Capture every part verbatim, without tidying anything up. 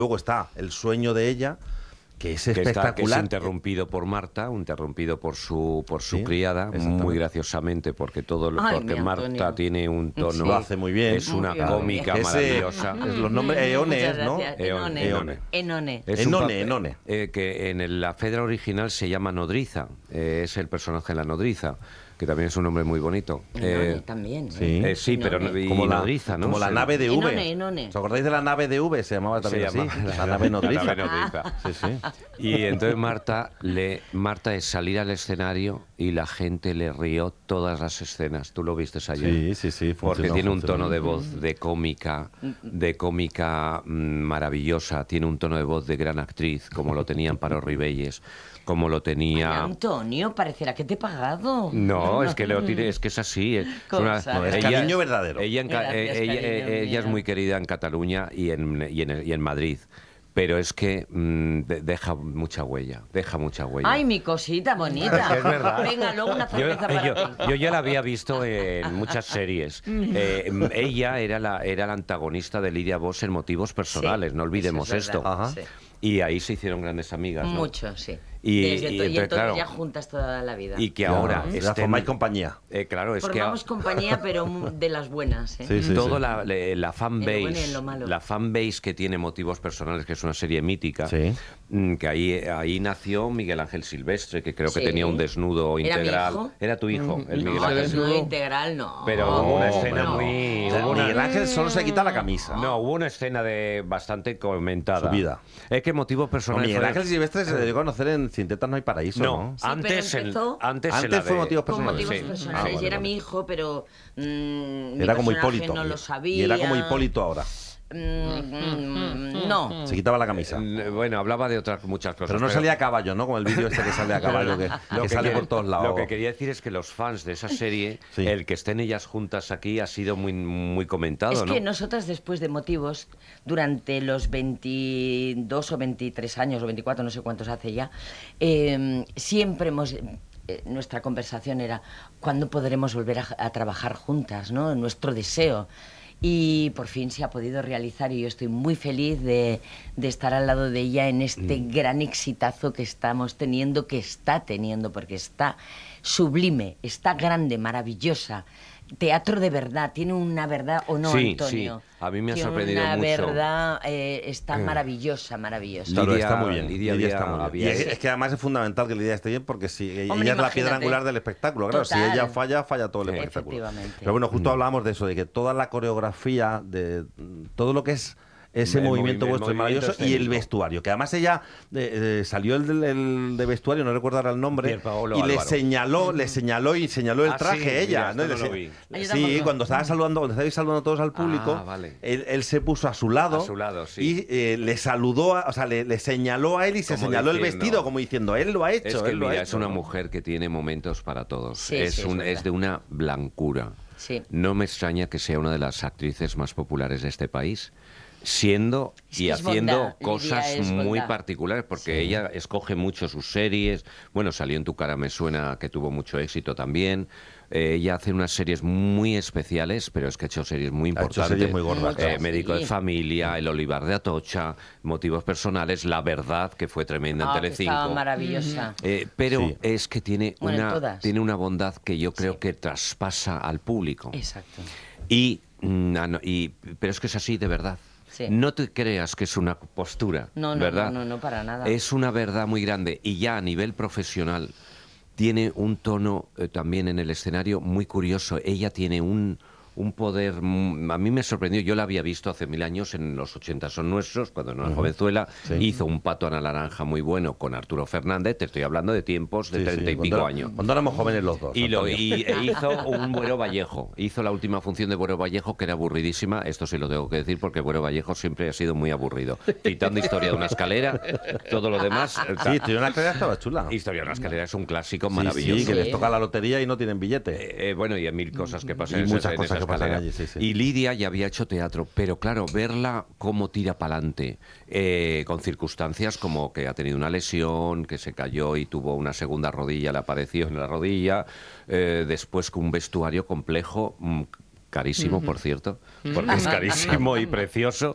Luego está El sueño de ella, que es que espectacular. Está, que es interrumpido por Marta, interrumpido por su por su Sí, criada, muy graciosamente, porque todo lo, Ay, porque mi Marta Antonio. tiene un tono, Sí. Lo hace muy bien. es una Muy bien. cómica Ese- maravillosa. es los nombres Muchas Eones, ¿no? gracias. Eone, Enone. Enone. Enone. Es un Enone, papel, Enone. eh, que en el- la Fedra original se llama Nodriza, eh, es el personaje de la Nodriza, que también es un nombre muy bonito. Enone Eh, también. ¿eh? sí. eh, sí, pero Enone. y Como la, Nodriza, ¿no? como la Se- nave de V. Enone, Enone. ¿Os acordáis de la nave de V? Se llamaba se también así. llama La nave nodriza. La nave nodriza. Sí, sí. Y entonces Marta le Marta es salir al escenario y la gente le rió todas las escenas. Tú lo viste ayer. Sí, sí, sí. Porque funcionó, tiene un funcionó. tono de voz de cómica, de cómica mm, maravillosa. Tiene un tono de voz de gran actriz, como lo tenía Amparo Ribelles, como lo Ay, tenía. Antonio, parecerá que te he pagado. No, es que lo tiene, es que es así. Es, Cosa. No, es cariño verdadero. Ella, en ca- Gracias, eh, ella, cariño eh, ella es mío. muy querida en Cataluña y en, y en, y en Madrid. Pero es que mm, de- deja mucha huella, deja mucha huella. Ay, mi cosita bonita. Es que es verdad. Venga, luego una Yo, cerveza para yo- ti. yo ya la había visto en muchas series. Eh, ella era la, era la antagonista de Lidia Vos en Motivos Personales, Sí, no olvidemos eso es esto. verdad, Ajá. sí. Y ahí se hicieron grandes amigas, ¿no? Mucho, sí. Y- Desde y to- y entonces, entonces claro, ya juntas toda la vida. Y que Ya, ahora ya estén- formáis compañía. Eh, claro, es que Formamos compañía, pero mu- de las buenas, ¿eh? Sí, sí. todo la, le- la En lo fanbase, bueno y en lo malo. la fanbase que tiene Motivos Personales, que es una serie mítica, Sí. mm, que ahí, ahí nació Miguel Ángel Silvestre, que creo que Sí. tenía un desnudo ¿Era mi integral. hijo? Era tu hijo, el Miguel No, Ángel. desnudo integral no. Pero hubo una escena no. muy... O sea, hubo una- Miguel Ángel solo se quita la camisa. No, hubo una escena de bastante comentada. Subida. Es que Motivos No, Personales... Miguel fue- Ángel Silvestre se le dio a conocer en Sin tetas no hay paraíso, ¿no? No, Sí, antes, pero en- empezó- antes, en Antes la fue de- Motivos Con Personales. motivos Sí. personales. Ah, vale, y era vale. mi hijo, pero mm, mi Era como personaje Hipólito. no lo sabía. Y era como Hipólito ahora. Mm, mm, no. Se quitaba la camisa. Eh, Bueno, hablaba de otras muchas cosas. Pero no salía a caballo, ¿no? Como el vídeo este que sale a caballo, que, Lo que sale que- por todos lados. Lo que quería decir es que los fans de esa serie, Sí. el que estén ellas juntas aquí ha sido muy, muy comentado, Es ¿no? que nosotras después de Motivos, durante los veintidós o veintitrés años o veinticuatro, no sé cuántos hace ya, eh, siempre hemos... eh, nuestra conversación era ¿cuándo podremos volver a, a trabajar juntas? ¿No? Nuestro deseo. Y por fin se ha podido realizar y yo estoy muy feliz de, de estar al lado de ella en este Mm. gran exitazo que estamos teniendo, que está teniendo, porque está sublime, está grande, maravillosa. Teatro de verdad, tiene una verdad o no, Sí, Antonio. sí, a mí me ha Tiene sorprendido una mucho. verdad, eh, está maravillosa, maravillosa. Claro, Lidia- está muy bien. Lidia Lidia había- está muy bien. había- Y es, es que además es fundamental que Lidia esté bien porque si ella Hombre, es la piedra imagínate. angular del espectáculo. Claro, si Total. ella falla, falla todo el Sí. espectáculo. Efectivamente. Pero bueno, Mm. justo hablábamos de eso, de que toda la coreografía, de mm, todo lo que es ese El movimiento movi- el vuestro es movimiento maravilloso y el escénico. vestuario, que además ella eh, eh, salió el, del- el de vestuario, no recuerdo ahora el nombre, Pierpaolo y le Álvaro. señaló, le señaló y señaló el Ah, traje sí, ella, mira, ¿no? Y esto le no lo se- vi. Ah, yo Sí, tampoco. cuando estaba saludando, cuando estabais saludando todos al público, Ah, vale. él, él se puso a su lado, A su lado, sí. y eh, le saludó, a- o sea, le, le señaló a él y se Como señaló el diciendo- vestido, como diciendo, él lo ha hecho, Es que él lo ha mira, hecho, es una ¿no? mujer que tiene momentos para todos. Sí, es, sí, es un- verdad. es de una blancura. Sí. No me extraña que sea una de las actrices más populares de este país, siendo Es y que es haciendo bondad, Lidia, cosas es muy bondad. particulares, porque ella escoge mucho sus series. Bueno, salió en Tu cara me suena, que tuvo mucho éxito también. Eh, ella hace unas series muy especiales, pero es que ha hecho series muy Ha hecho importantes. series muy gordas, Eh, claro. Médico de Sí. familia, El olivar de Atocha, Motivos personales, La verdad, que fue tremenda Ah, en que estaba Telecinco. maravillosa. Eh, pero Sí. es que tiene Bueno, en una todas. tiene una bondad que yo creo Sí. que traspasa al público. Exacto. Y, mm, ah, no, y pero es que es así de verdad. Sí. No te creas que es una postura, No, no, ¿verdad? no, no, no, para nada. Es una verdad muy grande y ya a nivel profesional tiene un tono eh, también en el escenario muy curioso. Ella tiene un un poder, mm, a mí me sorprendió, yo la había visto hace mil años en Los ochenta son nuestros, cuando era una jovenzuela, Sí. hizo un Pato a la naranja muy bueno con Arturo Fernández, te estoy hablando de tiempos de Sí, sí, treinta y cuando pico era- años. Cuando éramos jóvenes los dos. Y, lo, Antonio. y e hizo un Buero Vallejo. Hizo la última función de Buero Vallejo, que era aburridísima. Esto sí lo tengo que decir porque Buero Vallejo siempre ha sido muy aburrido. Quitando Historia de una escalera, todo lo demás. eh, Sí, Historia de una escalera estaba chula. Historia de una escalera es un clásico Sí, maravilloso. sí, que Sí. les toca la lotería y no tienen billete. Eh, eh, bueno, y hay mil cosas que pasan Y en esa- muchas en cosas esa que pasan escalera. allí, sí, sí. Y Lidia ya había hecho teatro, pero claro, verla cómo tira para adelante, eh, con circunstancias como que ha tenido una lesión, que se cayó y tuvo una segunda rodilla, le apareció en la rodilla, eh, después con un vestuario complejo, mm, carísimo, por cierto, porque es carísimo y precioso.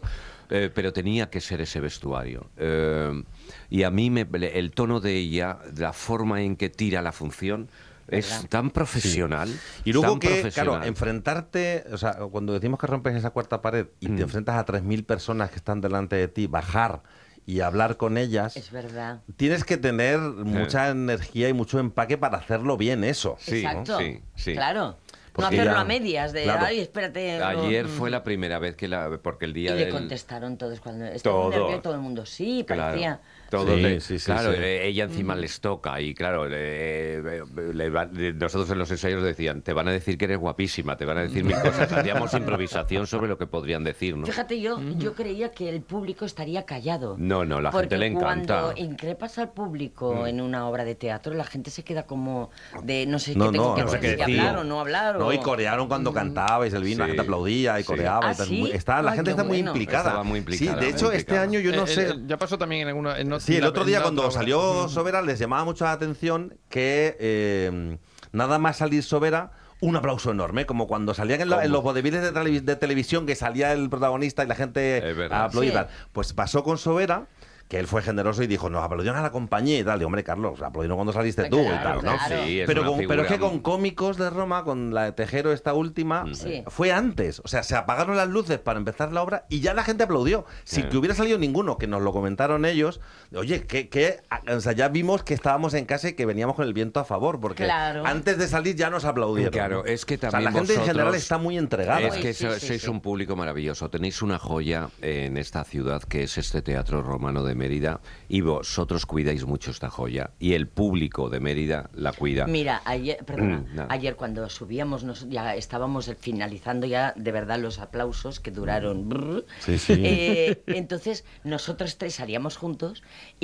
eh, pero tenía que ser ese vestuario. Eh, y a mí me, el tono de ella, la forma en que tira la función, es ¿verdad? tan profesional. Sí. Y luego tan que, profesional. claro, enfrentarte, o sea, cuando decimos que rompes esa cuarta pared y Mm. te enfrentas a tres mil personas que están delante de ti, bajar y hablar con ellas, Es verdad. tienes que tener mucha energía y mucho empaque para hacerlo bien eso. Sí, Exacto. sí, sí. Claro. Porque no hacerlo ya- a medias, de, claro. ay, espérate. no". Ayer fue la primera vez que la... Porque el Y día le del... contestaron todos cuando estaba Todo. nervioso, todo el mundo, sí, parecía. Todo Sí, le- sí, sí, claro, sí. eh, ella encima les toca y claro, le- le va- le- nosotros en los ensayos decían, te van a decir que eres guapísima, te van a decir mil cosas. Hacíamos improvisación sobre lo que podrían decir, ¿no? Fíjate, yo, yo creía que el público estaría callado. No, no, la porque gente le encanta. cuando increpas al público en una obra de teatro, la gente se queda como de no sé No, qué tengo no, que no sé hacer, qué si decir. hablar o no hablar. No, o- y corearon cuando cantaba y Selvina, la Sí. gente aplaudía y Sí. coreaba. ¿Ah, y tal. sí? Está, la Ay, gente qué está muy bueno. implicada. Estaba muy implicada, Sí, de muy hecho, este implicada. año yo no Eh, sé... eh, ya pasó también en alguna... En Sí, el la- otro en día la cuando otra obra. salió Sobera les llamaba mucho la atención que eh, nada más salir Sobera, un aplauso enorme, como cuando salían en, la- en los vodeviles de, televi- de televisión que salía el protagonista y la gente Es verdad. a aplaudir. Sí. Pues pasó con Sobera, que él fue generoso y dijo, nos aplaudieron a la compañía y tal. Digo, hombre, Carlos, aplaudieron cuando saliste tú y Claro, tal, ¿no? claro. Sí, es Pero, una con- pero es que figura- con cómicos de Roma, con la de Tejero esta última, Sí. fue antes. O sea, se apagaron las luces para empezar la obra y ya la gente aplaudió. Si Sí. que hubiera salido ninguno, que nos lo comentaron ellos, oye, que, que o sea, ya vimos que estábamos en casa y que veníamos con el viento a favor, porque Claro. antes de salir ya nos aplaudieron. Claro, ¿no? es que O sea, también la gente en vosotros- general está muy entregada. Es Uy, que sí, so- sí, sois sí. un público maravilloso. Tenéis una joya en esta ciudad que es este Teatro Romano de Mérida y vosotros cuidáis mucho esta joya y el público de Mérida la cuida. Mira, ayer, perdona, Mm, nada. ayer cuando subíamos, nos- ya estábamos finalizando ya de verdad los aplausos que duraron. brr. Sí, sí. Eh, entonces, nosotros tres salíamos juntos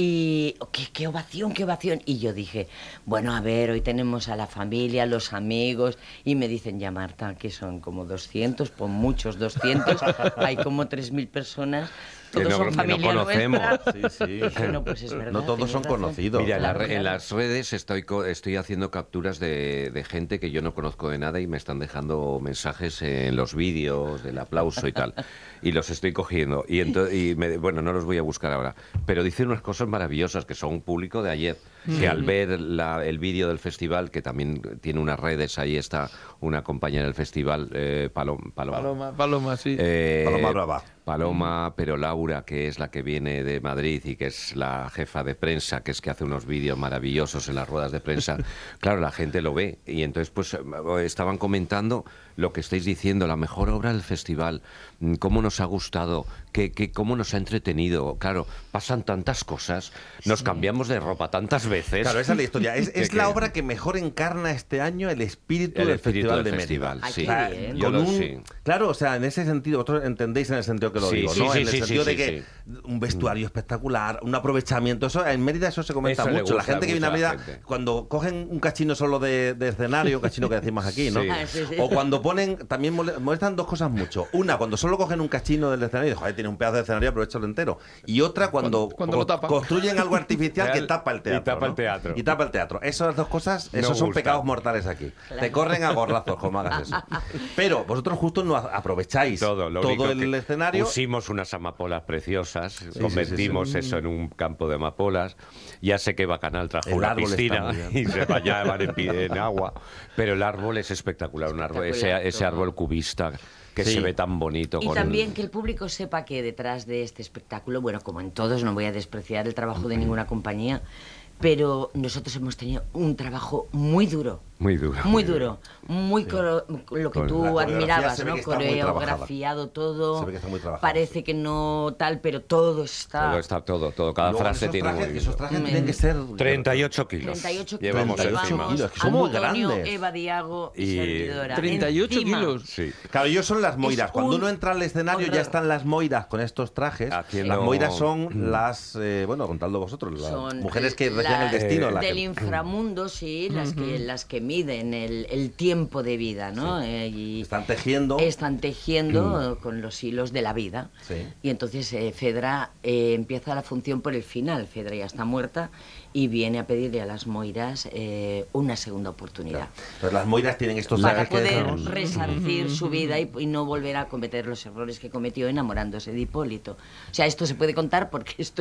y oh, qué, qué ovación, qué ovación. Y yo dije, bueno, a ver, hoy tenemos a la familia, los amigos, y me dicen, ya Marta, que son como doscientos, por muchos doscientos, hay como tres mil personas. Que Todos no- son que no familia conocemos. nuestra. Sí, sí. Dije, no, pues es verdad, No todos tienes son razón. conocidos. Mira, en la Claro, re- en claro. las redes estoy, co- estoy haciendo capturas de, de gente que yo no conozco de nada y me están dejando mensajes en los vídeos del aplauso y tal. Y los estoy cogiendo. Y, ento- y me- bueno, no los voy a buscar ahora. Pero dicen unas cosas maravillosas que son un público de ayer. Que al ver la- el vídeo del festival, que también tiene unas redes, ahí está una compañera del festival, eh, Palom- Paloma. Paloma, Paloma, sí. Eh, Paloma Brava. Paloma, pero Laura, que es la que viene de Madrid y que es la jefa de prensa, que es que hace unos vídeos maravillosos en las ruedas de prensa, claro, la gente lo ve. Y entonces, pues, eh, estaban comentando lo que estáis diciendo, la mejor obra del festival, mm, cómo nos ha gustado, que, que cómo nos ha entretenido. Claro, pasan tantas cosas, nos cambiamos de ropa tantas veces. Claro, esa es la historia. Es, es Que- la que- obra que mejor encarna este año el espíritu El del espíritu Festival del de festival, Mérida. Ay, sí. qué O sea, bien. Yo con lo- un- sí. Claro, o sea, en ese sentido, vosotros entendéis en el sentido que lo Sí, digo, sí, ¿no? sí, en el sí, sentido sí, de sí, que sí. un vestuario espectacular, un aprovechamiento, eso en Mérida eso se comenta Eso le mucho. La gusta gente que viene a mucho a la Mérida, gente. cuando cogen un cachino solo de, de escenario, un cachino que decimos aquí, ¿no? Sí. Ah, sí, sí. O cuando ponen, también mole- molestan dos cosas mucho. Una, cuando solo cogen un cachino del escenario y dicen, joder, tiene un pedazo de escenario, aprovechalo entero. Y otra, cuando, Cuando- cuando lo co- tapan. construyen algo artificial que Real- tapa el teatro. y tapa el ¿no? teatro. Y tapa el teatro. Esas dos cosas, No esos son gusta. pecados mortales aquí. Claro. Te corren a gorrazos como hagas eso. Pero vosotros justo no a- aprovecháis Todo, lo todo único el que escenario. Pusimos unas amapolas preciosas, sí, convertimos sí, sí. eso en un campo de amapolas. Ya sé que Bacanal trajo El una árbol está piscina muy bien. y se bañaban en, pi- en agua, pero el árbol es espectacular, un árbol, ese, Espectacular, ese todo. árbol cubista que Sí. se ve tan bonito. Y con también el- que el público sepa que detrás de este espectáculo, bueno, como en todos, no voy a despreciar el trabajo de ninguna compañía, pero nosotros hemos tenido un trabajo muy duro. Muy duro. Muy duro, muy coro- lo que Con tú la coreografía admirabas, se ve ¿no? que está muy trabajada. Coreografiado todo. Se ve que está muy trabajado, Parece sí. que no tal, pero todo está. Todo está todo, todo. Cada Luego, frase esos tiene un trajes, movimiento. esos trajes Mm. tienen que ser treinta y ocho kilos. treinta y ocho kilos. Llevamos treinta y ocho encima. kilos, que son muy Antonio, grandes. Eva Diago y, Y servidora. treinta y ocho Encima. kilos. Sí. Claro, ellos son las moiras. Es Cuando un uno entra al escenario horror. ya están las moiras con estos trajes. Haciendo- Las moiras son las, eh, bueno, contadlo vosotros, las Son mujeres que las regían el destino. eh, la del que- inframundo, sí, las que las que miden el, el tiempo de vida, ¿no? Sí. Eh, y Están tejiendo. Están tejiendo con los hilos de la vida. Sí. Y entonces eh, Fedra eh, empieza la función por el final. Fedra ya está muerta y viene a pedirle a las Moiras eh, una segunda oportunidad. Entonces las Moiras tienen estos Para ejes que poder decíamos. resarcir su vida y, y no volver a cometer los errores que cometió enamorándose de Hipólito. O sea, esto se puede contar porque esto